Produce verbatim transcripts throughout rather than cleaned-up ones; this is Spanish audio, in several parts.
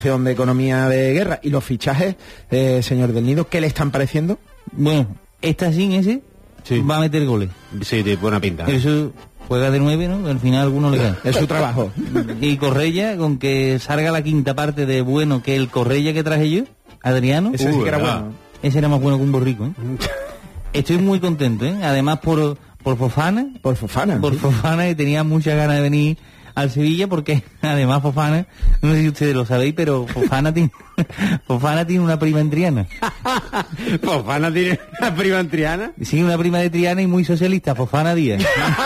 de Economía de Guerra. Y los fichajes, eh, señor del Nido, ¿qué le están pareciendo? Bueno, esta sin ese sí. va a meter goles. Sí, de buena pinta. Eso juega de nueve, ¿no? Al final alguno le cae. Es su trabajo. Y Correia, con que salga la quinta parte de bueno que el Correia que traje yo, Adriano. Ese uh, sí que era bueno. Ese era más bueno que un borrico, ¿eh? Estoy muy contento, ¿eh? Además por, por Fofana. Por Fofana. Por sí. Fofana, y tenía muchas ganas de venir al Sevilla porque además Fofana, no sé si ustedes lo sabéis, pero Fofana tiene, Fofana tiene una prima en Triana. ¿Fofana tiene una prima en Triana? Sí, una prima de Triana y muy socialista, Fofana Díaz.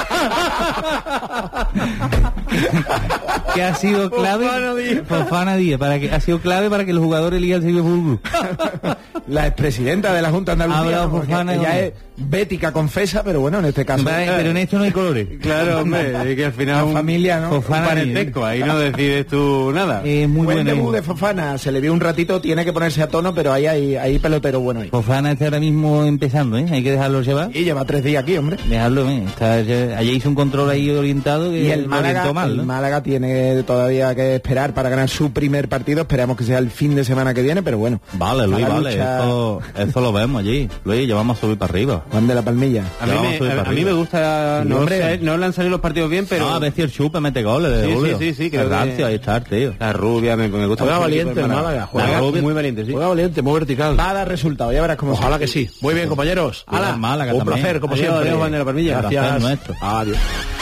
que ha sido clave Fofana Díaz. Fofana Díaz, para que ha sido clave para que los jugadores elijan el Sevilla Fútbol Club. La expresidenta de la Junta de Andalucía, Fofana, ya es bética, confesa, pero bueno, en este caso vale, pero en esto no hay colores. Claro, hombre, es que al final la familia, ¿no? Fofana, un parentesco, ahí no decides tú nada. Eh, muy buen bueno debut de Fofana, se le vio un ratito, tiene que ponerse a tono, pero ahí hay, hay pelotero bueno ahí. Fofana está ahora mismo empezando, ¿eh? Hay que dejarlo llevar. Y lleva tres días aquí, hombre. Dejarlo, ¿eh? Está, ya, allá hizo un control ahí orientado que y el Málaga, mal, ¿no? el Málaga tiene todavía que esperar para ganar su primer partido, esperamos que sea el fin de semana que viene, pero bueno. Vale, Luis, vale, lucha... eso, eso lo vemos allí. Luis, ya vamos a subir para arriba. Juan de la Palmilla. A mí, me, a, a mí me gusta, sí, no, sé, no le han salido los partidos bien, pero... No, a ver si el Chupe mete goles de sí, Julio. Sí, sí, sí, creo Rancio, que... ahí está, tío. La rubia, me, me gusta. Juega valiente el Málaga. Juega rubia, muy valiente, sí. Juega valiente, muy vertical. Va a dar resultado, ya verás cómo. Ojalá que sí. Muy bien, compañeros. Hala, Málaga un también. placer, como Adiós, siempre. Adiós, Juan de la Palmilla. Gracias. Nuestro. Adiós.